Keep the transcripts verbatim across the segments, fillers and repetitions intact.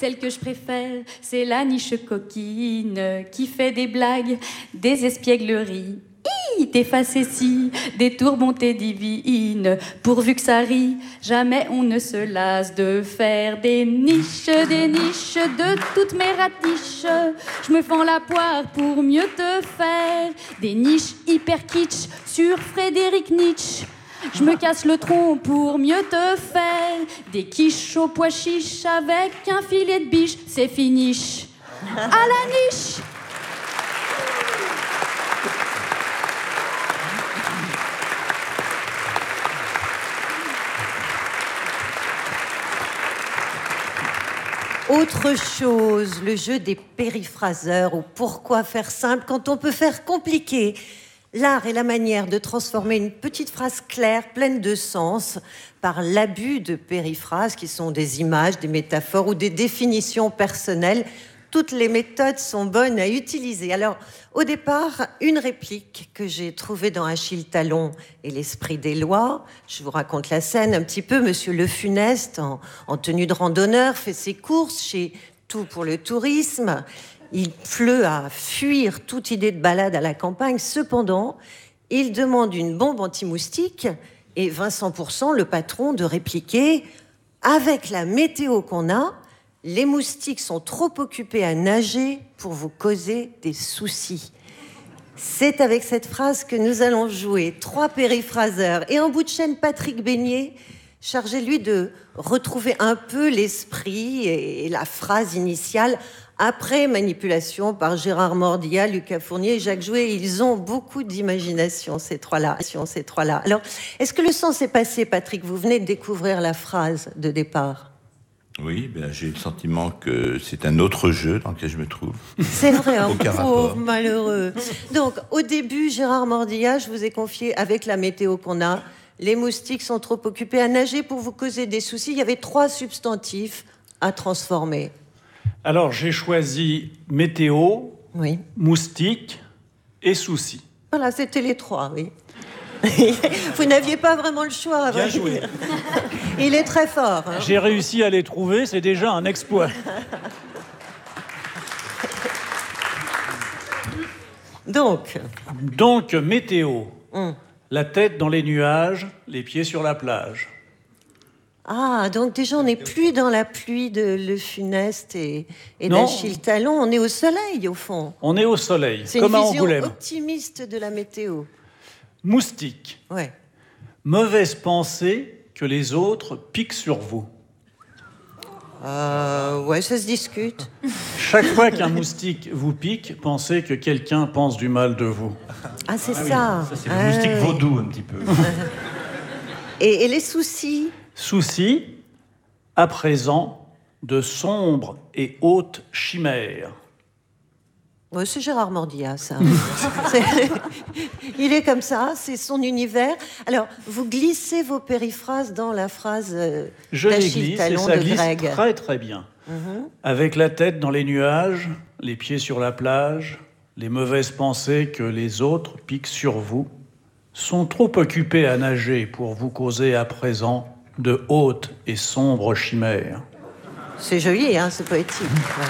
celle que je préfère, c'est la niche coquine qui fait des blagues, des espiègleries. Hi, des facéties, des tourmentées divines, pourvu que ça rit, jamais on ne se lasse de faire des niches, des niches de toutes mes ratiches. Je me fends la poire pour mieux te faire des niches hyper kitsch sur Frédéric Nietzsche. Je me casse le tronc pour mieux te faire des quiches au pois chiche avec un filet de biche, c'est finish. À la niche. Autre chose, le jeu des périphraseurs, ou pourquoi faire simple quand on peut faire compliqué. L'art est la manière de transformer une petite phrase claire, pleine de sens, par l'abus de périphrases qui sont des images, des métaphores ou des définitions personnelles. Toutes les méthodes sont bonnes à utiliser. Alors, au départ, une réplique que j'ai trouvée dans Achille Talon et l'esprit des lois. Je vous raconte la scène un petit peu. Monsieur Le Funeste, en, en tenue de randonneur, fait ses courses chez Tout pour le tourisme. Il pleut à fuir toute idée de balade à la campagne. Cependant, il demande une bombe anti-moustique et Vincent Pourcent, le patron, de répliquer « Avec la météo qu'on a, les moustiques sont trop occupés à nager pour vous causer des soucis. » C'est avec cette phrase que nous allons jouer. Trois périphraseurs et en bout de chaîne, Patrick Beignet, chargé, lui, de retrouver un peu l'esprit et la phrase initiale après manipulation par Gérard Mordillat, Lucas Fournier et Jacques Jouet. Ils ont beaucoup d'imagination, ces trois-là. Ces trois-là. Alors, est-ce que le sens est passé, Patrick? Vous venez de découvrir la phrase de départ. Oui, ben, j'ai le sentiment que c'est un autre jeu dans lequel je me trouve. C'est vrai, un Aucun pauvre rapport. malheureux. Donc, au début, Gérard Mordillat, je vous ai confié, avec la météo qu'on a, les moustiques sont trop occupés à nager pour vous causer des soucis. Il y avait trois substantifs à transformer. Alors, j'ai choisi météo, Oui. moustique et soucis. Voilà, c'était les trois, oui. Vous n'aviez pas vraiment le choix. Bien joué. Il est très fort. Hein. J'ai réussi à les trouver, c'est déjà un exploit. Donc Donc, météo. hum. La tête dans les nuages, les pieds sur la plage. Ah, donc déjà, on n'est plus dans la pluie de Le Funeste et, et Non. d'Achille Talon. On est au soleil, au fond. On est au soleil, C'est comme une à vision Angoulême. optimiste de la météo. Moustique. Ouais. Mauvaise pensée que les autres piquent sur vous. Euh, ouais, ça se discute. Chaque fois qu'un moustique vous pique, pensez que quelqu'un pense du mal de vous. Ah, c'est Ah oui, ça. ça, c'est le Ah, moustique oui. vaudou, un petit peu. Et, et les soucis? Souci, à présent, de sombres et hautes chimères. Ouais, c'est Gérard Mordillat, ça. C'est- Il est comme ça, c'est son univers. Alors, vous glissez vos périphrases dans la phrase euh, Je les d'Achille glisse et Talon ça de glisse Greg. très très bien. Avec la tête dans les nuages, les pieds sur la plage, les mauvaises pensées que les autres piquent sur vous sont trop occupés à nager pour vous causer à présent de hautes et sombres chimères. C'est joli, hein, c'est poétique. Voilà.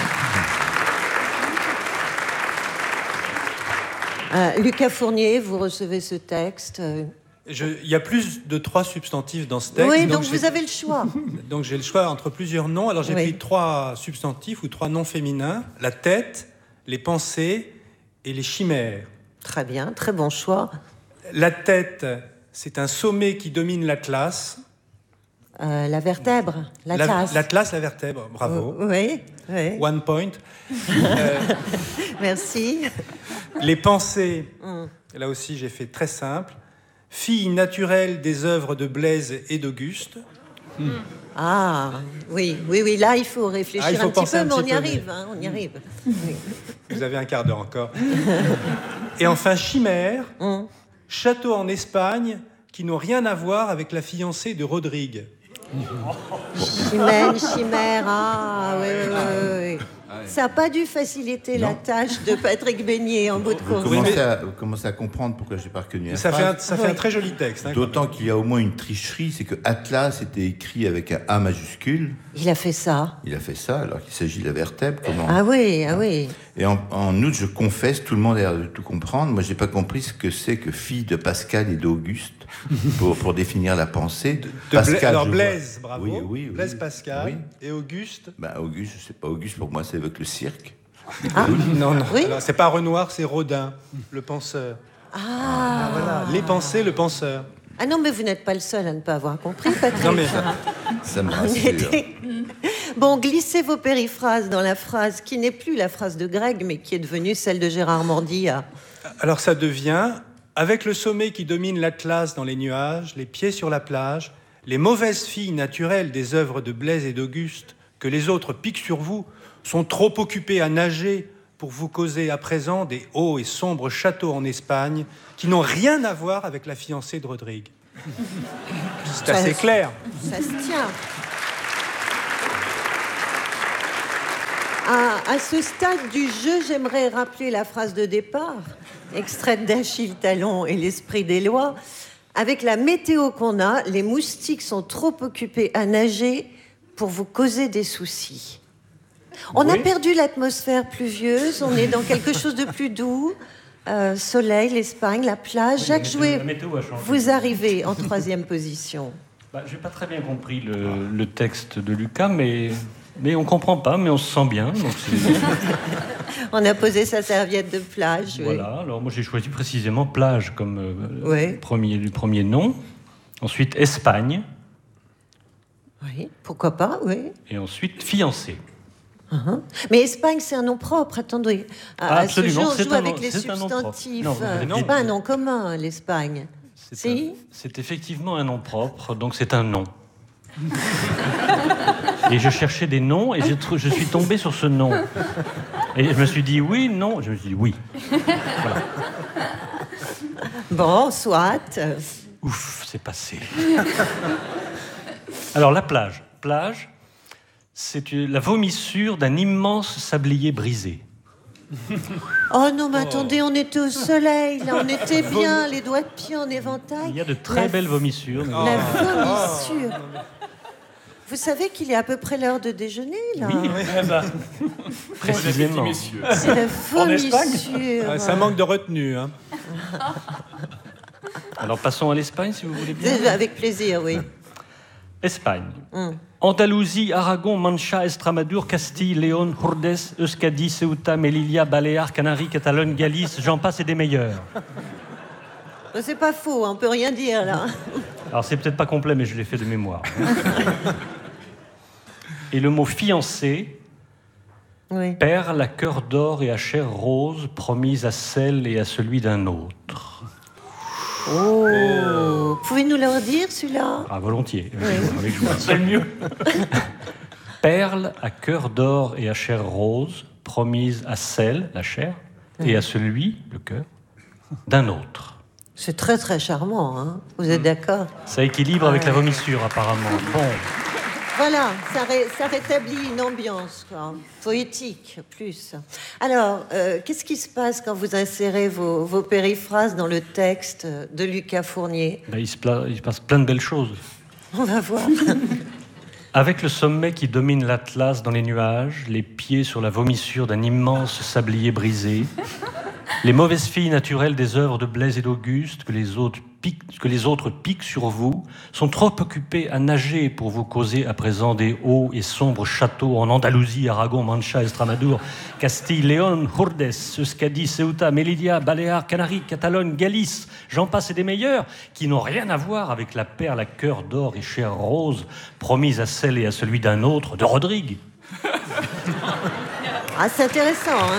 Euh, Lucas Fournier, vous recevez ce texte. euh, Je- Il y a plus de trois substantifs dans ce texte. Oui, donc, j'ai- vous avez le choix. Donc j'ai le choix entre plusieurs noms. Alors j'ai Oui. pris trois substantifs ou trois noms féminins. La tête, les pensées et les chimères. Très bien, très bon choix. La tête, c'est un sommet qui domine l'Atlas. Euh, la vertèbre, la classe. L'Atlas, la vertèbre, bravo. Oui, oui. One point. Euh, Merci. les pensées, Mm. là aussi j'ai fait très simple. Fille naturelle des œuvres de Blaise et d'Auguste. Ah, oui, oui, oui, là, il faut réfléchir Ah, il faut un petit penser peu, un mais on petit y peu, arrive, mais- hein, on y arrive. Oui. Vous avez un quart d'heure encore. Et enfin, chimère, Mm. château en Espagne qui n'ont rien à voir avec la fiancée de Rodrigue. Chimène, chimère, ah, oui, oui, oui, oui. ça n'a pas dû faciliter Non. la tâche de Patrick Beignet en bout de Vous course. commencez, à, vous commencez à comprendre pourquoi je n'ai pas reconnu la Ça fait, phrase. un, ça fait un très joli texte. Hein, D'autant qu'il y a au moins une tricherie, c'est que Atlas était écrit avec un A majuscule. Il a fait ça. Il a fait ça alors qu'il s'agit de la vertèbre. Comment... Ah oui, ah oui. Et en, en outre, je confesse, tout le monde a l'air de tout comprendre. Moi, je n'ai pas compris ce que c'est que fille de Pascal et d'Auguste pour, pour définir la pensée. De Pascal, Bla- alors je Blaise, vois. bravo. Oui, oui, oui. Blaise Pascal Oui. et Auguste. Ben, Auguste, je sais pas. Auguste, pour moi, c'est avec le cirque. Ah, Non, non. Oui. Alors, c'est pas Renoir, c'est Rodin, le penseur. ah. Ah, voilà. Les pensées, le penseur. Ah non, mais vous n'êtes pas le seul à ne pas avoir compris, Patrick. Non, mais Ça me On rassure. était- Bon, glissez vos périphrases dans la phrase qui n'est plus la phrase de Greg, mais qui est devenue celle de Gérard Mordilla. alors ça devient, avec le sommet qui domine l'Atlas dans les nuages, les pieds sur la plage, les mauvaises filles naturelles des œuvres de Blaise et d'Auguste, que les autres piquent sur vous, sont trop occupées à nager pour vous causer à présent des hauts et sombres châteaux en Espagne qui n'ont rien à voir avec la fiancée de Rodrigue. C'est assez clair. Ça se tient. À, à ce stade du jeu, j'aimerais rappeler la phrase de départ, extraite d'Achille Talon et l'esprit des lois. Avec la météo qu'on a, les moustiques sont trop occupés à nager pour vous causer des soucis. On a Oui. perdu l'atmosphère pluvieuse, on est dans quelque chose de plus doux. Euh, soleil, l'Espagne, la plage. Oui, Jacques la météo- Jouet, la météo a changé. vous arrivez en troisième position. Bah, j'ai pas très bien compris le, le texte de Lucas, mais, mais on comprend pas, mais on se sent bien. Donc c'est- On a posé sa serviette de plage. oui. voilà. Alors moi j'ai choisi précisément plage comme euh, Ouais. premier, le premier nom. Ensuite Espagne Oui, pourquoi pas, oui. et ensuite fiancé. Uhum. Mais Espagne, c'est un nom propre, attendez. À, Ah, à ce absolument, jeu, on c'est joue un avec nom- les c'est un nom propre. substantifs. Non, vous Euh, avez c'est bien pas un dit. nom commun, l'Espagne. C'est Si. un- c'est effectivement un nom propre, donc c'est un nom. Et je cherchais des noms et j'ai trou- je suis tombé sur ce nom. Et je me suis dit oui, non. Je me suis dit oui. Voilà. Bon, soit. Ouf, c'est passé. Alors la plage. Plage, c'est une- la vomissure d'un immense sablier brisé. Oh non, mais attendez, on était au soleil, là, on était bien, les doigts de pied en éventail. Il y a de très La- belles vomissures. mais- La vomissure. Vous savez qu'il est à peu près l'heure de déjeuner, là. Oui, eh ben, précisément. C'est la En Espagne vomissure. Ouais, ça manque de retenue. Hein. Alors passons à l'Espagne, si vous voulez bien. Avec plaisir, oui. Espagne. Hum. Andalousie, Aragon, Mancha, Extremadure, Castille, Léon, Hurdes, Euskadi, Ceuta, Melilla, Baléares, Canaries, Catalogne, Galice, j'en passe et des meilleurs. Ben, c'est pas faux, on peut rien dire, là. Alors c'est peut-être pas complet, mais je l'ai fait de mémoire. Et le mot fiancé, Oui. perle à cœur d'or et à chair rose, promise à celle et à celui d'un autre. Oh. Pouvez nous le redire, celui-là? Ah, volontiers. Oui. Avec joie. C'est mieux. Perle à cœur d'or et à chair rose, promise à celle, la chair, et à celui, le cœur, d'un autre. C'est très, très charmant, hein. Vous êtes d'accord? Ça équilibre avec la vomissure, apparemment. Bon. Voilà, ça, ré- ça rétablit une ambiance, quoi, poétique, plus. Alors, euh, qu'est-ce qui se passe quand vous insérez vos, vos périphrases dans le texte de Lucas Fournier? Ben, il, se pla- il se passe plein de belles choses. On va voir. Avec le sommet qui domine l'Atlas dans les nuages, les pieds sur la vomissure d'un immense sablier brisé, les mauvaises filles naturelles des œuvres de Blaise et d'Auguste, que les autres piquent, que les autres piquent sur vous, sont trop occupées à nager pour vous causer à présent des hauts et sombres châteaux en Andalousie, Aragon, Mancha, Extremadure, Castille, Léon, Hurdes, Euskadi, Ceuta, Melilla, Baléares, Canaries, Catalogne, Galice, j'en passe et des meilleurs, qui n'ont rien à voir avec la perle à cœur d'or et chair rose, promise à celle et à celui d'un autre, de Rodrigue. Ah, c'est intéressant, hein.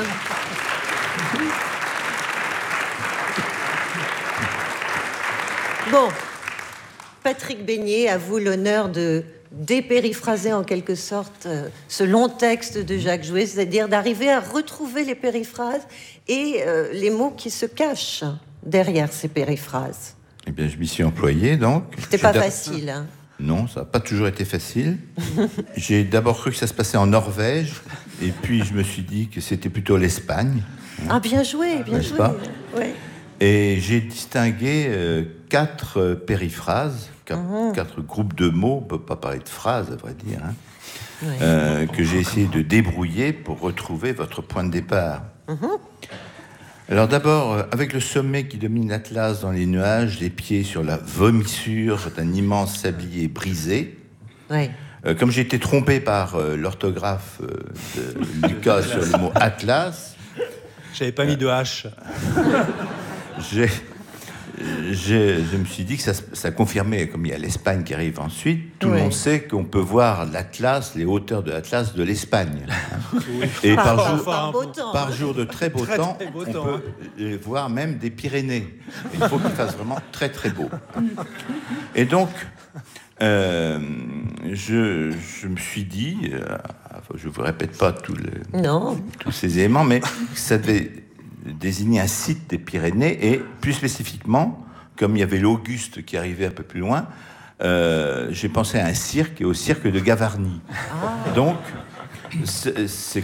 Bon, Patrick Beignet, à vous l'honneur de dépériphraser en quelque sorte euh, ce long texte de Jacques Jouet, c'est-à-dire d'arriver à retrouver les périphrases et euh, les mots qui se cachent derrière ces périphrases. Eh bien, je m'y suis employé, donc. C'était Je pas d'a- facile, hein. Non, ça n'a pas toujours été facile. J'ai d'abord cru que ça se passait en Norvège, et puis je me suis dit que c'était plutôt l'Espagne. Ah, bien joué, bien N'est-ce joué. pas Ouais. Et j'ai distingué euh, quatre euh, périphrases, quatre, Mhm. quatre groupes de mots, on ne peut pas parler de phrases, à vrai dire, hein, Ouais. euh, que j'ai essayé de débrouiller pour retrouver votre point de départ. Alors d'abord, euh, avec le sommet qui domine l'Atlas dans les nuages, les pieds sur la vomissure d'un immense sablier brisé. Ouais. Euh, comme j'ai été trompé par euh, l'orthographe euh, de Lucas sur le mot Atlas, J'avais pas mis de H. j'ai, j'ai- je me suis dit que ça, ça confirmait, comme il y a l'Espagne qui arrive ensuite, tout Ouais. le monde sait qu'on peut voir l'Atlas, les hauteurs de l'Atlas de l'Espagne. Et Par, par par- jour, par beau temps. par jour de très beau Très, temps, très beau on temps, peut euh, voir même des Pyrénées. Il faut qu'il fasse vraiment très très beau. Et donc, euh, je, je me suis dit, euh, je ne vous répète pas tout le, Non. tous ces éléments, mais ça devait désigner un site des Pyrénées, et plus spécifiquement, comme il y avait l'Auguste qui arrivait un peu plus loin, euh, j'ai pensé à un cirque et au cirque de Gavarnie. Donc, c'est c'est